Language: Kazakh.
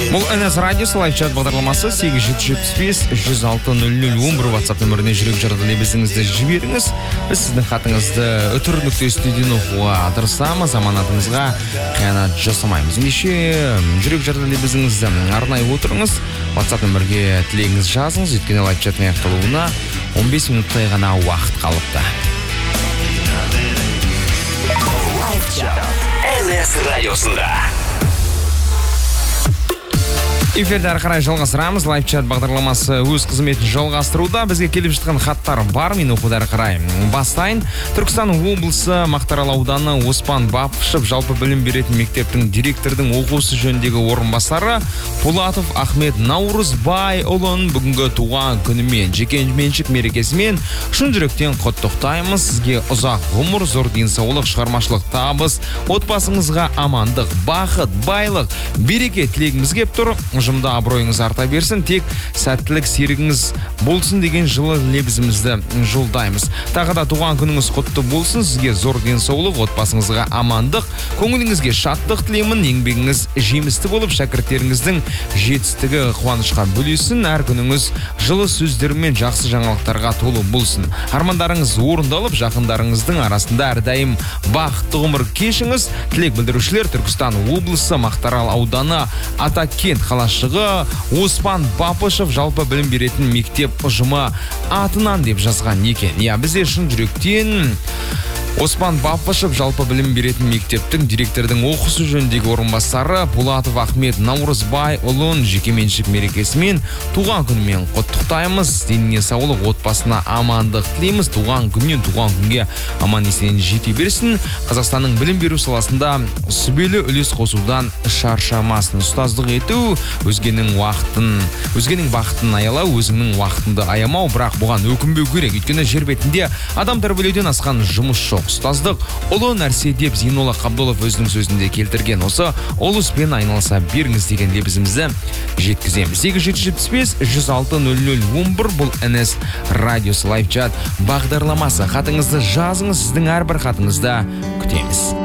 Бұл НС радиосы лайфчат бағдарламасы 875-106-00-11 WhatsApp нөміріне жүрек жарды лебізіңізді жіберіңіз. Біз сіздің хатыңызды үтірлікті оқуға тырысамыз, аманатыңызға қиянат жасамаймыз. Ендеше жүрек жарды лебізіңізді арнай отырыңыз. WhatsApp нөмірге тілегіңіз жазыңыз. Өйткені лайфчаттың аяқталуына 15 минуттай ғана уақыт қалыпты. Лайфчат НС радиосында. Эфирді әрі қарай жалғастырамыз. Лайфчат бағдарламасы өз қызметін жалғастыруда. Бізге келіп жатқан хаттар бар. Мен оқуды әрі қарай бастайын. Түркістан облысы Мақтаарал ауданы Оспан Бапышев жалпы білім беретін мектептің директордың оқуысы жөніндегі орынбасары Пулатов Ахмет Наурызбай ұлын бүгінгі туған күнімен, жеке меншік мерекесімен шын жүректен құттықтаймыз. Сізге ұзақ ғұмыр, зор денсаулық, шығармашылық табыс, отбасыңызға амандық, бақыт, байлық, береке тілегіміз кеп тұр. Жұмда абыройыңыз арта берсін, тек сәттілік серігіңіз болсын деген жылы лебізімізді жолдаймыз. Тағы да туған күніңіз құтты болсын, сізге зор денсаулық, отбасыңызға амандық, көңіліңізге шаттық тілеймін, еңбегіңіз жемісті болып, шәкірттеріңіздің жетістігі қуанышқа бөлесін, әр күніңіз жылы сөздер мен жақсы жаңалықтарға толы болсын. Армандарыңыз орындалып, жақындарыңыздың арасында әрдайым бақытты ғұмыр кешіңіз. Тілек білдірушілер Түркістан облысы Мақтаарал ауданы Атакент қалашығы Оспан Бапышев жалпы білім беретін мектеп ұжымы атынан деп жазған екен. Бізде шын жүректен Оспан Бапышев жалпы білім беретін мектептің директордың оқуысы жөніндегі орынбасары Пулатов Ахмет Наурызбай ұлын жекеменшік мерекесімен туған күнімен құттықтаймыз. Деніне саулық, отбасына амандық тілейміз. Туған күннен туған күнге аман есен жете берсін. Қазақстанның білім беру саласында сүбелі үлес қосудан шаршамасын. Ұстаздық ету, өзгенің бақытын аялау, өзіңнің уақытыңды аямау, бірақ бұған өкінбеу керек. Өйткені жер бетінде адам тәрбиелеуден асқан жұмыс жоқ. Ұстаздық ұлы нәрсе деп Зейнолла Қабдолов өзінің сөзінде келтірген. Осы ұлы іспен айналыса беріңіз деген лебізімізді жеткіземіз. 875-106-00-11 бұл НС радиосы лайфчат бағдарламасы. Хатыңызды жазыңыз, сіздің әрбір хатыңызда күтеміз.